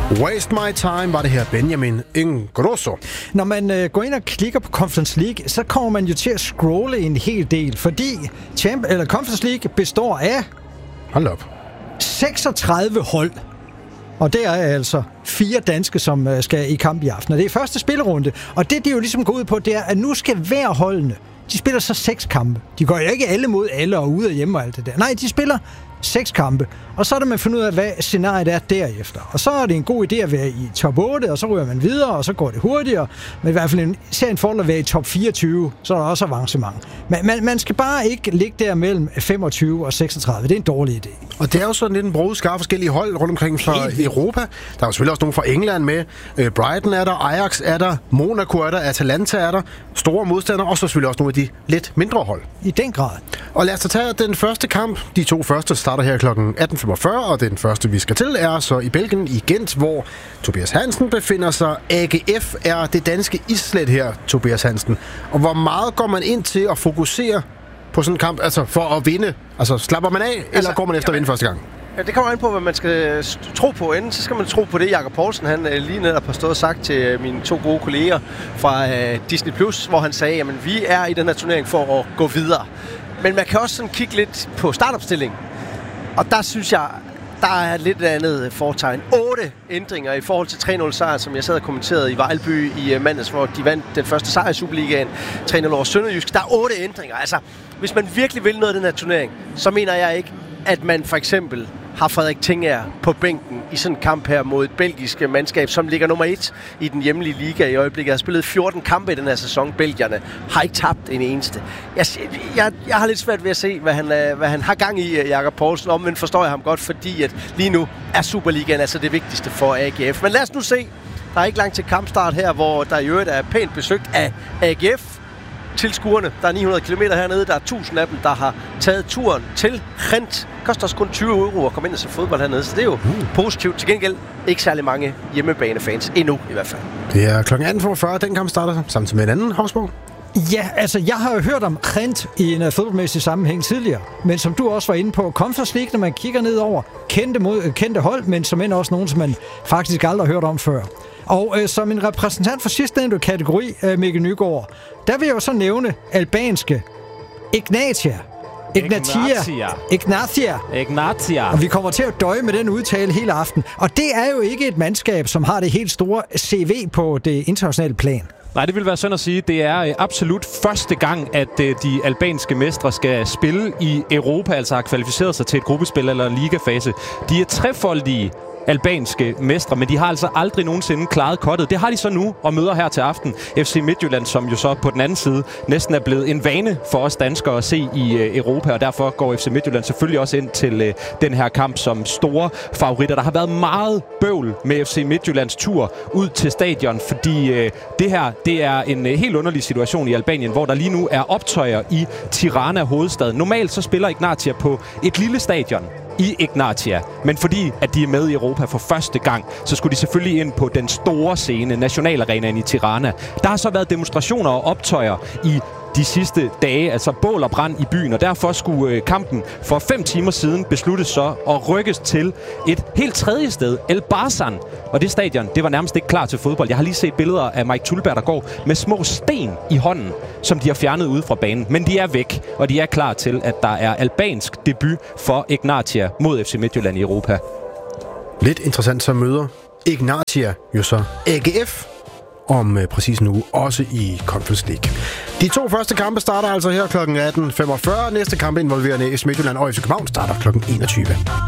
Waste My Time var det her Benjamin Ingrosso. Når man går ind og klikker på Conference League, så kommer man jo til at scrolle en hel del, fordi Conference League består af... Hold op. 36 hold. Og der er altså 4 danske, som skal i kamp i aften. Og det er første spillerunde. Og det jo ligesom går ud på, det er, at nu skal hver holdene, de spiller så 6 kampe. De går jo ikke alle mod alle og ude og hjemme og alt det der. Nej, de spiller 6 kampe. Og så er det, man finder ud af, hvad scenariet er derefter. Og så er det en god idé at være i top 8, og så ryger man videre, og så går det hurtigere. Men i hvert fald en fordel at være i top 24, så er der også avancement. Men man skal bare ikke ligge der mellem 25 og 36. Det er en dårlig idé. Og det er jo sådan lidt en brudskar forskellige hold rundt omkring fra Europa. Der er jo selvfølgelig også nogle fra England med. Brighton er der, Ajax er der, Monaco er der, Atalanta er der. Store modstandere, og så selvfølgelig også nogle af de lidt mindre hold. I den grad. Og lad os tage den første kamp. De 2 første starter her kl. 18.45, og den første, vi skal til, er så i Belgien i Gent, hvor Tobias Hansen befinder sig. AGF er det danske islet her, Tobias Hansen. Og hvor meget går man ind til at fokusere på sådan en kamp, altså for at vinde? Altså slapper man af, eller går man efter at vinde første gang? Ja, det kommer an på, hvad man skal tro på. Enten så skal man tro på det, Jakob Poulsen han lige netop har stået og sagt til mine 2 gode kolleger fra Disney+, hvor han sagde, jamen vi er i den her turnering for at gå videre. Men man kan også sådan kigge lidt på startopstillingen. Og der synes jeg, der er lidt andet foretegn. 8 ændringer i forhold til 3-0 sejr, som jeg sad og kommenterede i Vejlby i mandags, hvor de vandt den første sejr i Superligaen, 3-0 over Sønderjysk. Der er 8 ændringer. Altså, hvis man virkelig vil noget af den her turnering, så mener jeg ikke, at man for eksempel har Frederik Tengager på bænken i sådan en kamp her mod et belgisk mandskab, som ligger nummer 1 i den hjemlige liga i øjeblikket. Har spillet 14 kampe i den her sæson. Belgierne har ikke tabt en eneste. Jeg har lidt svært ved at se, hvad han har gang i, Jakob Poulsen. Omvendt forstår jeg ham godt, fordi at lige nu er Superligaen altså det vigtigste for AGF. Men lad os nu se. Der er ikke langt til kampstart her, hvor der i øvrigt er pænt besøgt af AGF. Tilskuerne. Der er 900 km hernede. Der er 1000 af dem, der har taget turen til Gent. Det koster også kun 20 euro at komme ind og se fodbold hernede, så det er jo positivt. Til gengæld ikke særlig mange hjemmebanefans endnu i hvert fald. Det er kl. 18.45, den kamp starter samtidig med en anden Havsborg. Ja, altså jeg har jo hørt om Gent i en fodboldmæssig sammenhæng tidligere, men som du også var inde på, Conference League, når man kigger ned over kendte hold, men som end også nogen, som man faktisk aldrig har hørt om før. Og som en repræsentant for sidstnævnte kategori, Mikkel Nygaard, der vil jeg jo så nævne albanske Ignatia. Og vi kommer til at døje med den udtale hele aften. Og det er jo ikke et mandskab, som har det helt store CV på det internationale plan. Nej, det vil være sådan at sige. Det er absolut første gang, at de albanske mestre skal spille i Europa, altså har kvalificeret sig til et gruppespil eller en ligafase. De er trefoldige albanske mestre, men de har altså aldrig nogensinde klaret kottet. Det har de så nu og møder her til aften FC Midtjylland, som jo så på den anden side næsten er blevet en vane for os danskere at se i Europa, og derfor går FC Midtjylland selvfølgelig også ind til den her kamp som store favoritter. Der har været meget bøvl med FC Midtjyllands tur ud til stadion, fordi det her, det er en helt underlig situation i Albanien, hvor der lige nu er optøjer i Tirana, hovedstaden. Normalt så spiller Ignatia på et lille stadion i Ignatia, men fordi at de er med i Europa for første gang, så skulle de selvfølgelig ind på den store scene, Nationalarenaen i Tirana. Der har så været demonstrationer og optøjer i de sidste dage, altså bål og brand i byen, og derfor skulle kampen for 5 timer siden besluttes så at rykkes til et helt tredje sted, El Barzan. Og det stadion, det var nærmest ikke klar til fodbold. Jeg har lige set billeder af Mike Tulberg, der går med små sten i hånden, som de har fjernet ude fra banen. Men de er væk, og de er klar til, at der er albansk debut for Ignatia mod FC Midtjylland i Europa. Lidt interessant, så møder Ignatia jo så AGF om præcis en uge, også i Conference League. De 2 første kampe starter altså her kl. 18.45. Næste kamp involverende FC Midtjylland og FC København starter kl. 21.